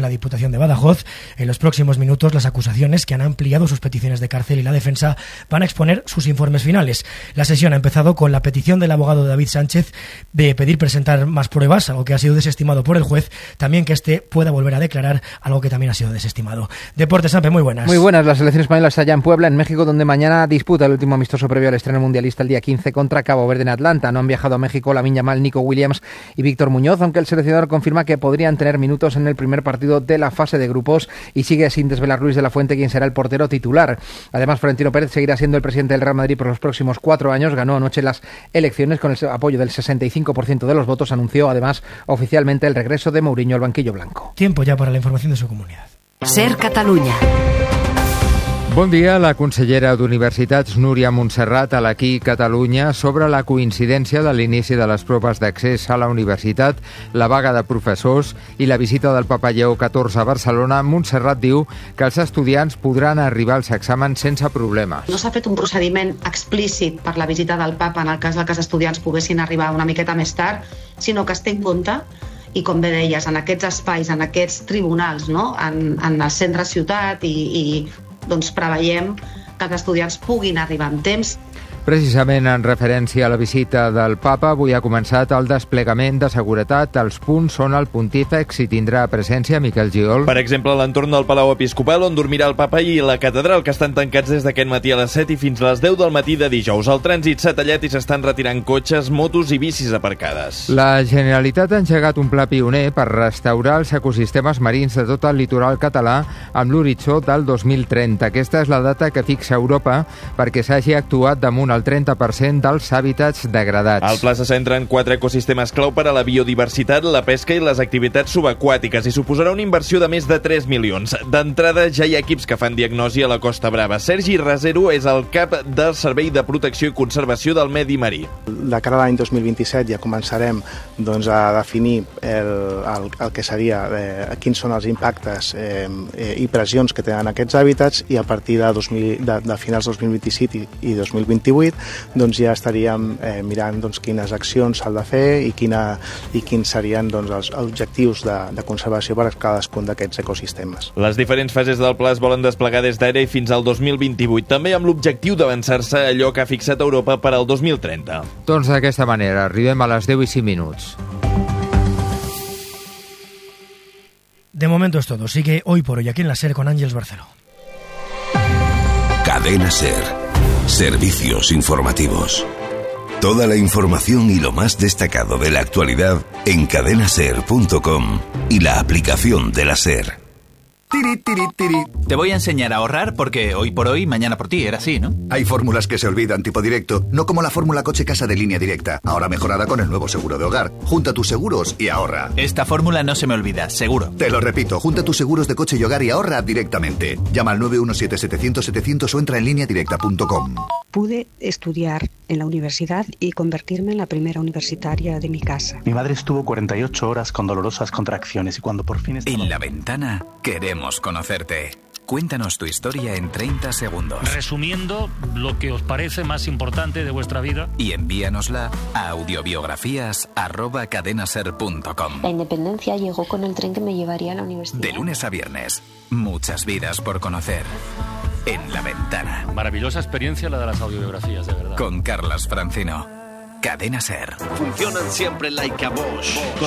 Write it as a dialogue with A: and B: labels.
A: la Diputación de Badajoz. En los próximos minutos, las acusaciones, que han ampliado sus peticiones de cárcel, y la defensa van a exponer sus informes finales. La sesión ha empezado con la petición del abogado David Sánchez de pedir presentar más pruebas, algo que ha sido desestimado por el juez. También que este pueda volver a declarar, algo que también ha sido desestimado. Deportes, Sampe, muy buenas.
B: Muy buenas. La selección española está allá en Puebla, en México, donde mañana disputa el último amistoso previo al estreno mundialista el día 15 contra Cabo Verde en Atlanta. No han viajado a México Lamine Yamal, Nico Williams y Víctor Muñoz, aunque el seleccionador confirma que podrían tener minutos en el primer partido de la fase de grupos, y sigue sin desvelar Luis de la Fuente quién será el portero titular. Además, Florentino Pérez seguirá siendo el presidente del Real Madrid por los próximos 4 años. Ganó anoche las elecciones con el apoyo del 65% de los votos. Anunció además oficialmente el regreso de Mourinho al banquillo blanco.
A: Tiempo ya para la información de su comunidad.
C: Ser Catalunya.
D: Bon dia. La consellera d'Universitats, Núria Montserrat, a l'Aquí Catalunya, sobre la coincidència de l'inici de les proves d'accés a la universitat, la vaga de professors i la visita del Papa Lleó XIV a Barcelona. Montserrat diu que els estudiants podran arribar als exàmens sense problemes.
E: No s'ha fet un procediment explícit per la visita del Papa en el cas que els estudiants poguessin arribar una miqueta més tard, sinó que es té en compte, i com bé deies, en aquests espais, en aquests tribunals, no? en el centre ciutat, i doncs preveiem que els estudiants puguin arribar amb temps.
D: Precisament en referència a la visita del Papa, avui ha començat el desplegament de seguretat als punts on el pontífex hi tindrà presència. Miquel Giol.
F: Per exemple, a l'entorn del Palau Episcopal, on dormirà el Papa, i la catedral, que estan tancats des d'aquest matí a les 7 i fins a les 10 del matí de dijous. El trànsit s'ha tallat i s'estan retirant cotxes, motos i bicis aparcades.
D: La Generalitat ha engegat un pla pioner per restaurar els ecosistemes marins de tot el litoral català amb l'horitzó del 2030. Aquesta és la data que fixa Europa perquè s'hagi actuat damunt el 30% dels hàbitats degradats.
F: El pla se centra en 4 ecosistemes clau per a la biodiversitat, la pesca i les activitats subaquàtiques, i suposarà una inversió de més de 3 milions. D'entrada, ja hi ha equips que fan diagnosi a la Costa Brava. Sergi Rasero és el cap del Servei de Protecció i Conservació del Medi Marí.
G: De cara a l'any 2027 ja començarem a definir el que seria quins són els impactes i pressions que tenen aquests hàbitats, i a partir de finals 2027 i 2028 ja estaríem mirant quines accions s'han de fer i quins serien els objectius de conservació per a cadascun d'aquests ecosistemes.
F: Les diferents fases del pla es volen desplegar des d'ara i fins al 2028, també amb l'objectiu d'avançar-se a allò que ha fixat Europa per al 2030.
D: Doncs d'aquesta manera arribem a les 10 i 5 minuts.
A: De momento es todo. Sigue Hoy por Hoy aquí en la SER con Ángeles Barceló.
H: Cadena SER. Servicios informativos. Toda la información y lo más destacado de la actualidad en cadenaser.com y la aplicación de la SER.
I: Te voy a enseñar a ahorrar porque hoy por hoy, mañana por ti, era así, ¿no?
J: Hay fórmulas que se olvidan tipo directo, no como la fórmula coche-casa de Línea Directa, ahora mejorada con el nuevo seguro de hogar. Junta tus seguros y ahorra.
I: Esta fórmula no se me olvida, seguro.
J: Te lo repito, junta tus seguros de coche y hogar y ahorra directamente. Llama al 917-700-700 o entra en lineadirecta.com.
K: Pude estudiar en la universidad y convertirme en la primera universitaria de mi casa.
L: Mi madre estuvo 48 horas con dolorosas contracciones y cuando por fin...
M: En La Ventana queremos conocerte. Cuéntanos tu historia en 30 segundos.
N: Resumiendo lo que os parece más importante de vuestra vida.
M: Y envíanosla a audiobiografías@cadenaser.com.
O: La independencia llegó con el tren que me llevaría a la universidad.
M: De lunes a viernes, muchas vidas por conocer. En La Ventana.
N: Maravillosa experiencia la de las audiobiografías, de verdad.
M: Con Carlas Francino. Cadena SER.
P: Funcionan siempre like a Bosch.